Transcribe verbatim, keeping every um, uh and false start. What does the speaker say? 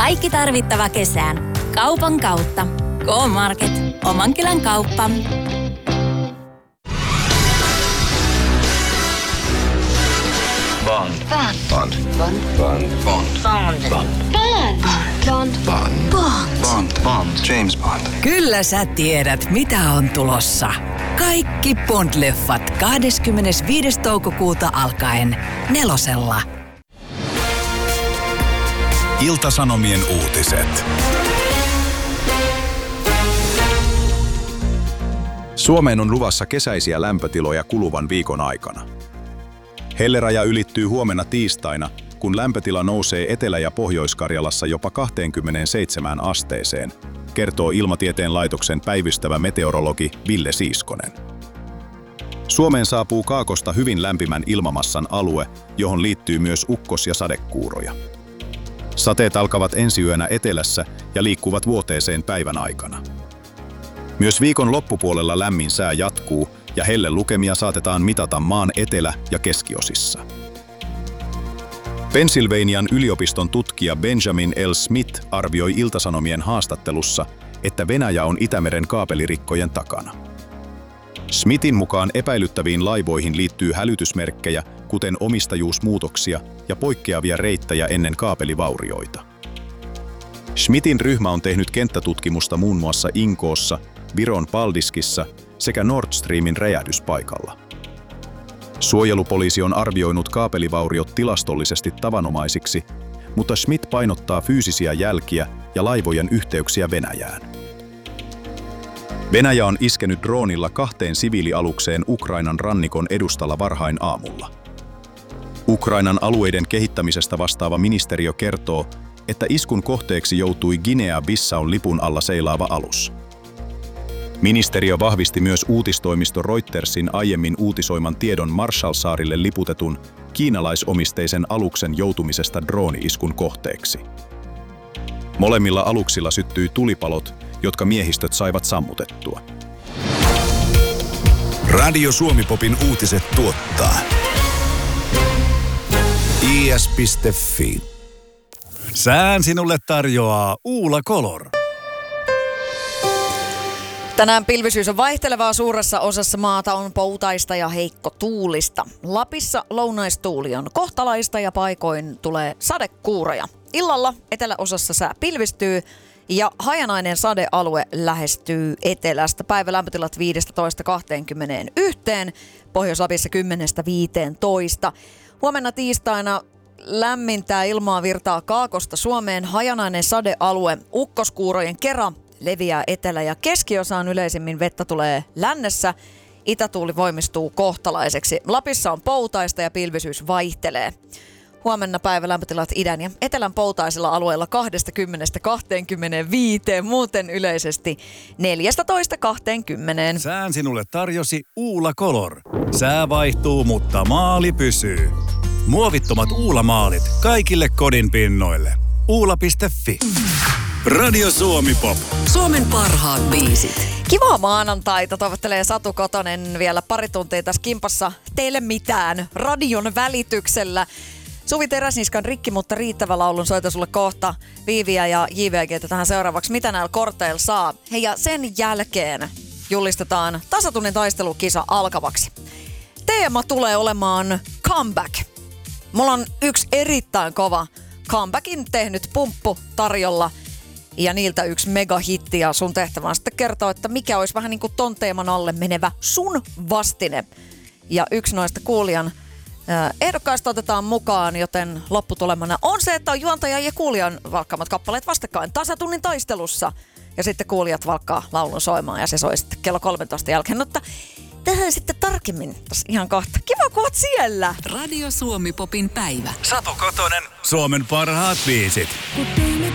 Kaikki tarvittava kesään. Kaupan kautta. K-Market. Oman kylän kauppa. Bond. Bond. Bond. Bond. Bond. Bond. Bond. Bond. Bond. Bond. James Bond. Kyllä sä tiedät, mitä on tulossa. Kaikki Bond-leffat kahdeskymmenesviides toukokuuta alkaen nelosella. Ilta-Sanomien uutiset. Suomeen on luvassa kesäisiä lämpötiloja kuluvan viikon aikana. Helleraja ylittyy huomenna tiistaina, kun lämpötila nousee Etelä- ja Pohjois-Karjalassa jopa kaksikymmentäseitsemän asteeseen, kertoo Ilmatieteen laitoksen päivystävä meteorologi Ville Siiskonen. Suomeen saapuu kaakosta hyvin lämpimän ilmamassan alue, johon liittyy myös ukkos- ja sadekuuroja. Sateet alkavat ensi yönä etelässä ja liikkuvat vuoteeseen päivän aikana. Myös viikon loppupuolella lämmin sää jatkuu ja hellelukemia saatetaan mitata maan etelä- ja keskiosissa. Pennsylvanian yliopiston tutkija Benjamin L. Smith arvioi Ilta-Sanomien haastattelussa, että Venäjä on Itämeren kaapelirikkojen takana. Smithin mukaan epäilyttäviin laivoihin liittyy hälytysmerkkejä, kuten omistajuusmuutoksia ja poikkeavia reittejä ennen kaapelivaurioita. Smithin ryhmä on tehnyt kenttätutkimusta muun muassa Inkoossa, Viron Paldiskissa sekä Nord Streamin räjähdyspaikalla. Suojelupoliisi on arvioinut kaapelivauriot tilastollisesti tavanomaisiksi, mutta Smith painottaa fyysisiä jälkiä ja laivojen yhteyksiä Venäjään. Venäjä on iskenyt droonilla kahteen siviilialukseen Ukrainan rannikon edustalla varhain aamulla. Ukrainan alueiden kehittämisestä vastaava ministeriö kertoo, että iskun kohteeksi joutui Guinea-Bissaun lipun alla seilaava alus. Ministeriö vahvisti myös uutistoimisto Reutersin aiemmin uutisoiman tiedon Marshallsaarille liputetun kiinalaisomisteisen aluksen joutumisesta drooni-iskun kohteeksi. Molemmilla aluksilla syttyi tulipalot, jotka miehistöt saivat sammutettua. Radio Suomi-popin uutiset tuottaa I S piste F I. Sään sinulle tarjoaa Uula Color. Tänään pilvisyys on vaihtelevaa, suuressa osassa maata on poutaista ja heikko tuulista. Lapissa lounaistuuli on kohtalaista ja paikoin tulee sadekuuroja. Illalla eteläosassa sää pilvistyy ja hajanainen sadealue lähestyy etelästä. Päivälämpötilat viisitoista kaksikymmentäyksi, Pohjois-Lapissa kymmenestä viiteentoista. Huomenna tiistaina lämmintää ilmaa virtaa kaakosta Suomeen. Hajanainen sadealue ukkoskuurojen kera leviää etelä- ja keskiosaan, yleisimmin vettä tulee lännessä. Itätuuli voimistuu kohtalaiseksi. Lapissa on poutaista ja pilvisyys vaihtelee. Huomenna päivälämpötilat idän ja etelän poutaisilla alueilla kaksikymmentä kaksikymmentäviisi, muuten yleisesti neljätoista kaksikymmentä. Sään sinulle tarjosi Uula Color. Sää vaihtuu, mutta maali pysyy. Muovittomat Uula-maalit kaikille kodin pinnoille. Uula piste Fi. Radio Suomi Pop. Suomen parhaat biisit. Kivaa maanantaita, toivottelee Satu Kotonen vielä pari tuntia tässä kimpassa. Teille mitään radion välityksellä. Suvi Teräsniskan Rikki, mutta riittävä laulun soita sulle kohta. Viiviä ja J V G:tä tähän seuraavaksi. Mitä näillä korteilla saa? Hei, ja sen jälkeen julistetaan tasatunnin taistelukisa alkavaksi. Teema tulee olemaan comeback. Mulla on yksi erittäin kova comebackin tehnyt pumppu tarjolla. Ja niiltä yksi megahitti, ja sun tehtävä on sitten kertoa, että mikä olisi vähän niin kuin ton teeman alle menevä sun vastine. Ja yksi noista kuulijan äh, ehdokkaista otetaan mukaan, joten lopputulemana on se, että on juontaja ja kuulijan valkkaamat kappaleet vastakkain tasatunnin taistelussa. Ja sitten kuulijat valkkaa laulun soimaan, ja se soi sitten kello kolmetoista jälkeen. Mutta tähän sitten tarkemmin tässä ihan kohta. Kiva, kun oot siellä! Radio Suomi Popin päivä. Satu Kotonen. Suomen parhaat biisit.